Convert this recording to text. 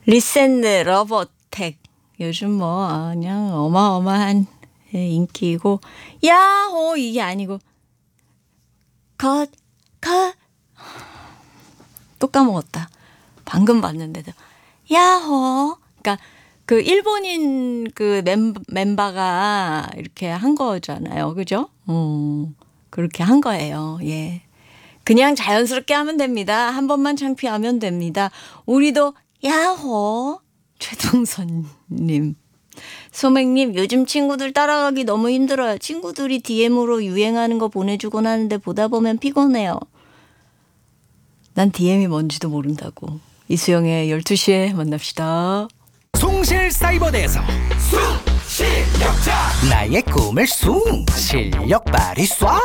리센드 러버텍 요즘 뭐 그냥 어마어마한 인기이고 야호 이게 아니고 컷 또 까먹었다. 방금 봤는데도 야호. 그러니까 그 일본인 그 멤버가 이렇게 한 거잖아요. 그죠? 그렇게 한 거예요. 예. 그냥 자연스럽게 하면 됩니다. 한 번만 창피하면 됩니다. 우리도 야호. 최동선님. 소맥님 요즘 친구들 따라가기 너무 힘들어요. 친구들이 DM으로 유행하는 거 보내주곤 하는데 보다 보면 피곤해요. 난 DM이 뭔지도 모른다고. 이수영의 12시에 만납시다. 숭실사이버대에서 숭실력자 나의 꿈을 숭 실력 발휘 쏴